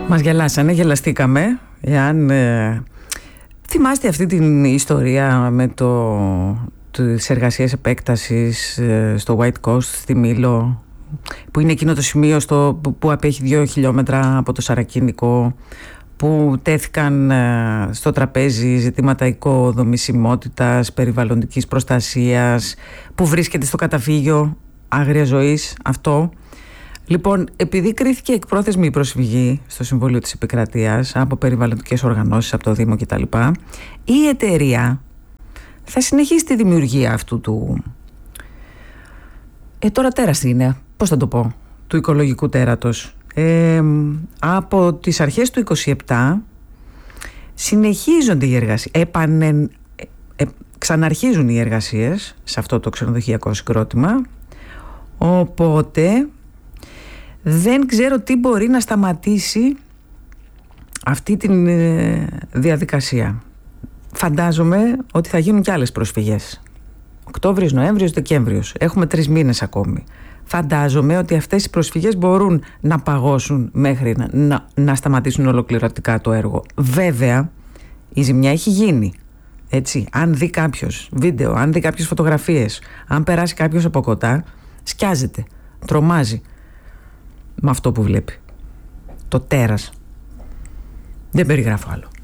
Μας γελάσανε, γελαστήκαμε. Εάν θυμάστε αυτή την ιστορία με τις εργασίες επέκτασης στο White Coast, στη Μήλο, που είναι εκείνο το σημείο που απέχει 2 χιλιόμετρα από το Σαρακίνικο, που τέθηκαν στο τραπέζι ζητήματα οικοδομησιμότητας, περιβαλλοντικής προστασίας, που βρίσκεται στο καταφύγιο άγρια ζωής αυτό. Λοιπόν, επειδή κρίθηκε εκπρόθεσμη η προσφυγή στο Συμβούλιο της Επικρατείας από περιβαλλοντικές οργανώσεις, από το Δήμο κτλ., η εταιρεία θα συνεχίσει τη δημιουργία αυτού του τώρα τέρας είναι, πώς θα το πω, του οικολογικού τέρατος. Από τις αρχές του 27 συνεχίζονται οι εργασίες, ξαναρχίζουν οι εργασίες σε αυτό το ξενοδοχειακό συγκρότημα, οπότε δεν ξέρω τι μπορεί να σταματήσει αυτή τη διαδικασία. Φαντάζομαι ότι θα γίνουν και άλλες προσφυγές. Οκτώβριος, Νοέμβριος, Δεκέμβριος. Έχουμε 3 μήνες ακόμη. Φαντάζομαι ότι αυτές οι προσφυγές μπορούν να παγώσουν μέχρι να σταματήσουν ολοκληρωτικά το έργο. Βέβαια, η ζημιά έχει γίνει. Έτσι, αν δει κάποιος βίντεο, αν δει κάποιες φωτογραφίες, αν περάσει κάποιος από κοντά, σκιάζεται, τρομάζει με αυτό που βλέπει. Το τέρας. Δεν περιγράφω άλλο.